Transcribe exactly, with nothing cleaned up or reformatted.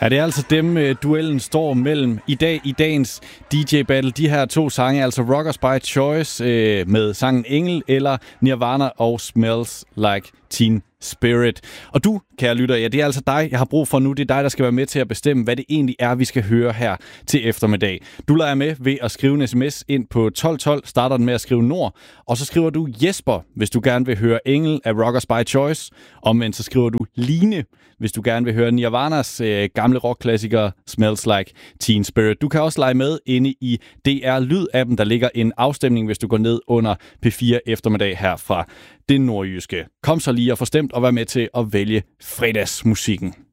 Ja, det er altså dem, uh, duellen står mellem i dag i dagens D J-battle. De her to sange, altså Rockers by Choice uh, med sangen Engel, eller Nirvana og Smells Like Teen Spirit. Og du, kære lytter, ja, det er altså dig, jeg har brug for nu. Det er dig, der skal være med til at bestemme, hvad det egentlig er, vi skal høre her til eftermiddag. Du leger med ved at skrive en sms ind på tolv tolv, starter den med at skrive Nord, og så skriver du Jesper, hvis du gerne vil høre Engel af Rockers by Choice. Omvendt så skriver du Line, hvis du gerne vil høre Nirvanas øh, gamle rockklassiker Smells Like Teen Spirit. Du kan også lege med inde i D R Lyd-appen, der ligger en afstemning, hvis du går ned under P fire eftermiddag her fra det nordjyske. Kom så lige og få stemt og vær med til at vælge fredagsmusikken.